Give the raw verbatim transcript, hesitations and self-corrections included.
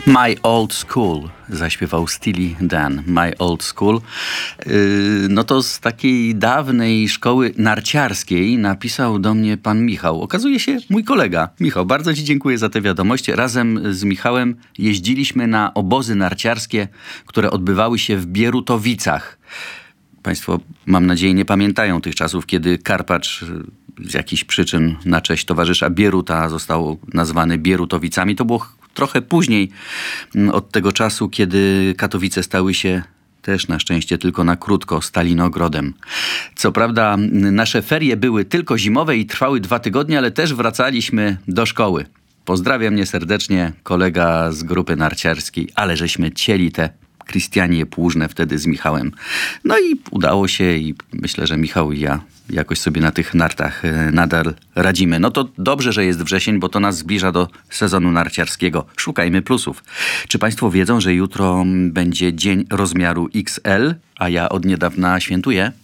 My Old School zaśpiewał Steely Dan. My Old School. Yy, no to z takiej dawnej szkoły narciarskiej napisał do mnie pan Michał. Okazuje się mój kolega. Michał, bardzo ci dziękuję za tę wiadomość. Razem z Michałem jeździliśmy na obozy narciarskie, które odbywały się w Bierutowicach. Państwo, mam nadzieję, nie pamiętają tych czasów, kiedy Karpacz z jakichś przyczyn na cześć towarzysza Bieruta został nazwany Bierutowicami. To było trochę później od tego czasu, kiedy Katowice stały się też na szczęście tylko na krótko Stalinogrodem. Co prawda nasze ferie były tylko zimowe i trwały dwa tygodnie, ale też wracaliśmy do szkoły. Pozdrawia mnie serdecznie kolega z grupy narciarskiej, ale żeśmy cieli te Krystianie Płużne wtedy z Michałem. No i udało się i myślę, że Michał i ja jakoś sobie na tych nartach nadal radzimy. No to dobrze, że jest wrzesień, bo to nas zbliża do sezonu narciarskiego. Szukajmy plusów. Czy państwo wiedzą, że jutro będzie dzień rozmiaru X L, a ja od niedawna świętuję?